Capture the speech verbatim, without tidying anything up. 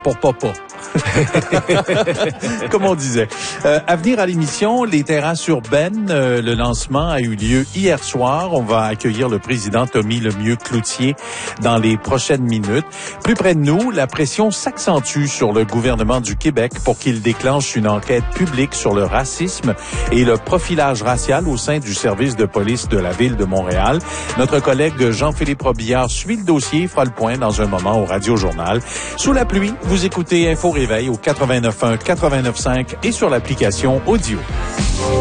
pour papa. Comme on disait. Euh, à venir à l'émission, les terrasses urbaines, euh, le lancement a eu lieu hier soir. On va accueillir le président Tommy Lemieux-Cloutier dans les prochaines minutes. Plus près de nous, la pression s'accentue sur le gouvernement du Québec pour qu'il déclenche une enquête publique sur le racisme et le profilage racial au sein du service de police de la Ville de Montréal. Notre collègue Jean-Philippe Robillard suit le dossier, fera le point dans un moment au Radio-Journal. Sous la pluie, vous écoutez Info Réveil au quatre-vingt-neuf un, quatre-vingt-neuf cinq et sur l'application Audio.